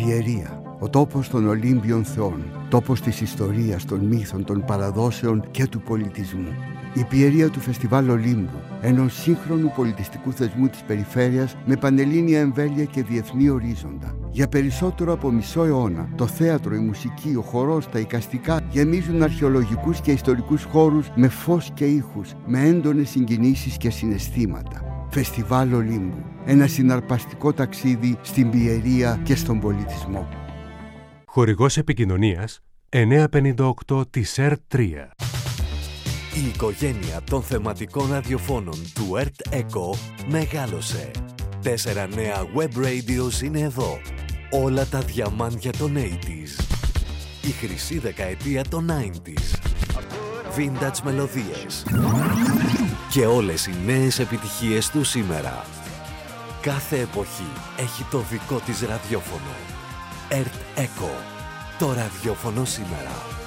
Πιερία, ο τόπος των Ολύμπιων θεών, τόπος της ιστορίας, των μύθων, των παραδόσεων και του πολιτισμού. Η Πιερία του Φεστιβάλ Ολύμπου, ενός σύγχρονου πολιτιστικού θεσμού της περιφέρειας με πανελλήνια εμβέλεια και διεθνή ορίζοντα. Για περισσότερο από μισό αιώνα, το θέατρο, η μουσική, ο χορός, τα εικαστικά γεμίζουν αρχαιολογικούς και ιστορικούς χώρους με φως και ήχους, με έντονες συγκινήσεις και συναισθήματα. Φεστιβάλ Ολύμπου, ένα συναρπαστικό ταξίδι στην Πιερία και στον πολιτισμό. Χορηγός επικοινωνίας 958 της ΕΡΤ3. Η οικογένεια των θεματικών ραδιοφώνων του ΕΡΤ ΕΚΟ μεγάλωσε. 4 νέα web radios είναι εδώ. Όλα τα διαμάντια των 80s. Η χρυσή δεκαετία των 90s. Vintage μελωδίες. Και όλες οι νέες επιτυχίες του σήμερα. Κάθε εποχή έχει το δικό της ραδιόφωνο. ΕΡΤ ΕΚΟ. Το ραδιόφωνο σήμερα.